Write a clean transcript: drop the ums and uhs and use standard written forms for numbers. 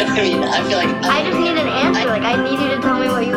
I mean, I feel like I just need an answer. Like, I need you to tell me what you